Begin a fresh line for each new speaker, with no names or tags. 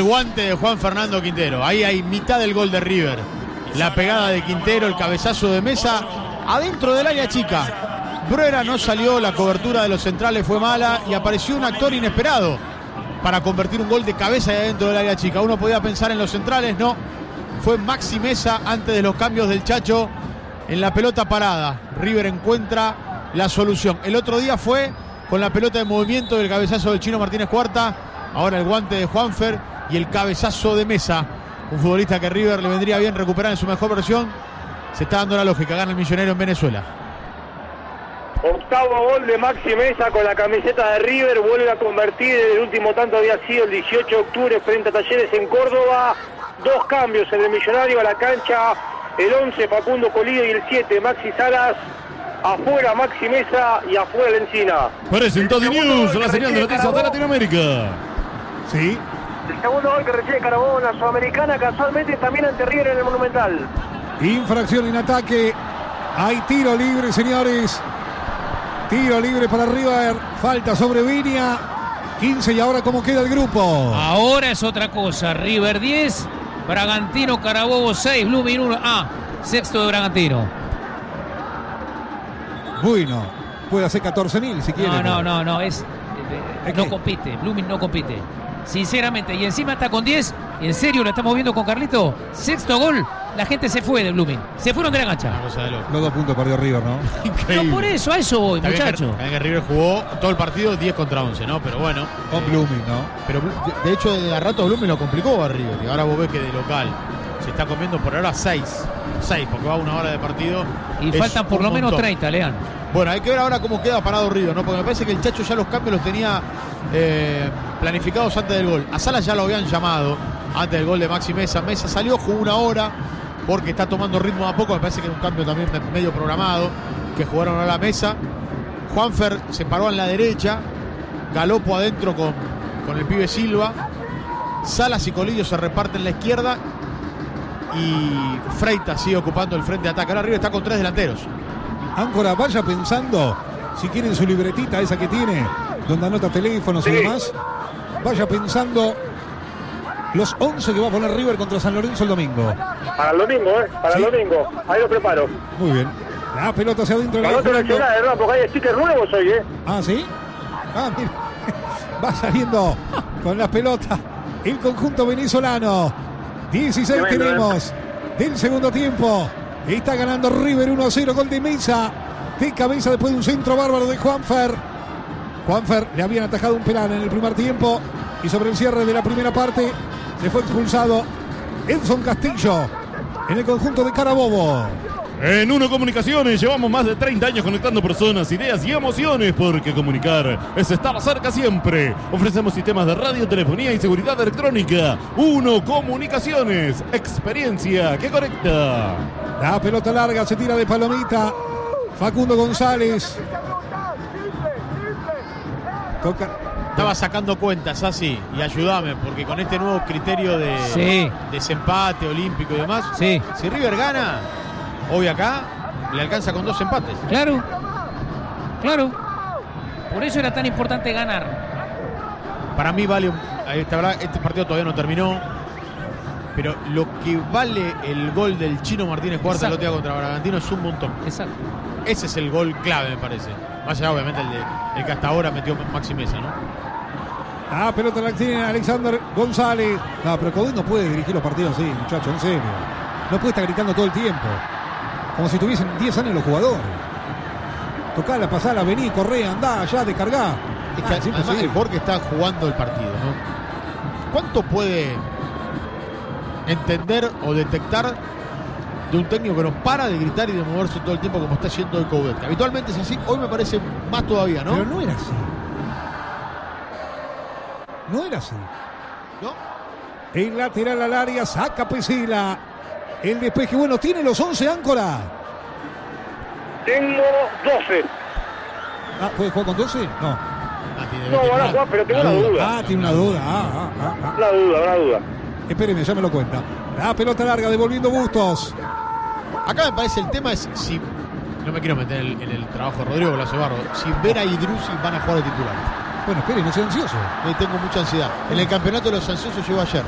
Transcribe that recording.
guante de Juan Fernando Quintero. Ahí hay mitad del gol de River. La pegada de Quintero, el cabezazo de Mesa, adentro del área chica. Bruera no salió, la cobertura de los centrales fue mala y apareció un actor inesperado para convertir un gol de cabeza de adentro del área chica. Uno podía pensar en los centrales, no. Fue Maxi Mesa antes de los cambios del Chacho en la pelota parada. River encuentra la solución. El otro día fue con la pelota de movimiento del cabezazo del Chino Martínez Cuarta. Ahora el guante de Juanfer y el cabezazo de Mesa. Un futbolista que River le vendría bien recuperar en su mejor versión. Se está dando la lógica. Gana el Millonero en Venezuela.
Octavo gol de Maxi Mesa con la camiseta de River. Vuelve a convertir. El último tanto había sido el 18 de octubre frente a Talleres en Córdoba. 2 cambios en el Millonario a la cancha. El 11 Facundo Colido y el 7 Maxi Salas. Afuera Maxi Mesa y afuera el Encina.
Presentó D-News, la señal de noticias de Latinoamérica. Sí.
El segundo gol que recibe Carabobo en la Sudamericana, casualmente también ante River en el Monumental.
Infracción en ataque. Hay tiro libre, señores. Tiro libre para River. Falta sobre Viña. 15 y ahora cómo queda el grupo.
Ahora es otra cosa. River 10, Bragantino Carabobo 6, Blooming 1. Sexto de Bragantino.
Bueno, puede hacer 14.000 si quiere.
No, no compite. Blooming no compite. Sinceramente, y encima está con 10. Y en serio lo estamos viendo con Carlito. Sexto gol. La gente se fue de Blooming. Se fueron de la cancha.
Los 2 puntos perdió River, ¿no?
Increíble.
No, por eso, a eso voy, muchachos.
También que River jugó todo el partido 10 contra 11, ¿no? Pero bueno.
Con Blooming, ¿no?
Pero de hecho, a rato Blooming lo complicó a River. Y ahora vos ves que de local se está comiendo por ahora 6, porque va 1 hora de partido.
Y faltan por lo menos 30, Lean.
Bueno, hay que ver ahora cómo queda parado River, ¿no? Porque me parece que el Chacho ya los cambios los tenía planificados antes del gol. A Salas ya lo habían llamado antes del gol de Maxi Mesa. Mesa salió, jugó 1 hora porque está tomando ritmo a poco. Me parece que era un cambio también medio programado que jugaron a la Mesa. Juanfer se paró en la derecha. Galopo adentro con el pibe Silva. Salas y Colillo se reparten en la izquierda. Y Freitas sigue ocupando el frente de ataque. Ahora River está con 3 delanteros.
Áncora, vaya pensando, si quieren su libretita esa que tiene, donde anota teléfonos y demás, vaya pensando los 11 que va a poner River contra San Lorenzo el domingo.
Para el domingo, para el domingo. Ahí lo preparo.
Muy bien. La pelota hacia adentro.
La nota nacional, ¿verdad? Porque hay stickers nuevos hoy,
Ah, ¿sí? Mira. Va saliendo con las pelotas el conjunto venezolano. 16 tenemos del segundo tiempo. Está ganando River 1-0, gol de Mesa. De cabeza después de un centro bárbaro de Juanfer. Juanfer le habían atajado un penal en el primer tiempo. Y sobre el cierre de la primera parte se fue expulsado Edson Castillo en el conjunto de Carabobo.
En Uno Comunicaciones llevamos más de 30 años conectando personas, ideas y emociones, porque comunicar es estar cerca siempre. Ofrecemos sistemas de radio, telefonía y seguridad electrónica. Uno Comunicaciones, experiencia que conecta.
La pelota larga se tira de palomita. Facundo González. Toca.
Estaba sacando cuentas así y ayúdame, porque con este nuevo criterio de desempate olímpico y demás, si River gana, hoy acá le alcanza con 2 empates.
Claro. Por eso era tan importante ganar.
Para mí vale este partido todavía no terminó, pero lo que vale el gol del Chino Martínez Cuarta el otro día contra Bragantino es un montón.
Exacto.
Ese es el gol clave, me parece. Más allá, obviamente, el que hasta ahora metió Maxi Mesa, ¿no?
Pelota la tiene Alexander González. No, pero Codín no puede dirigir los partidos así, muchacho, en serio. No puede estar gritando todo el tiempo. Como si tuviesen 10 años los jugadores. Tocala, pasala, vení, corre, andá, allá, descargá.
Es que además el jugador que está jugando el partido, ¿no? ¿Cuánto puede entender o detectar de un técnico que no para de gritar y de moverse todo el tiempo como está haciendo el Coudet? Habitualmente es así, hoy me parece más todavía, ¿no?
Pero no era así. No era así.
¿No?
El lateral al área, saca Pesela. El despeje, bueno, tiene los 11, Áncora.
Tengo 12.
¿Puede jugar con 12? No.
No, van a jugar, pero tengo una duda.
Tiene una duda.
Una duda.
Espéreme, ya me lo cuenta. La pelota larga, devolviendo Bustos.
Acá me parece el tema es si, no me quiero meter en el trabajo de Rodrigo Blasbarro, si Vera y Drusi van a jugar de titular.
Bueno, espere, no sea ansioso.
Tengo mucha ansiedad. En el campeonato de los ansiosos llegó ayer.